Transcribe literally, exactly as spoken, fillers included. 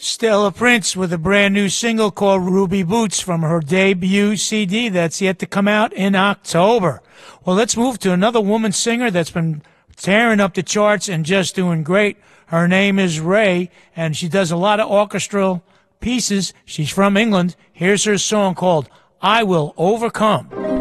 Stella Prince with a brand new single called Ruby Boots from her debut C D that's yet to come out in October. Well, let's move to another woman singer that's been tearing up the charts and just doing great. Her name is Ray, and she does a lot of orchestral pieces. She's from England. Here's her song called I Will Overcome.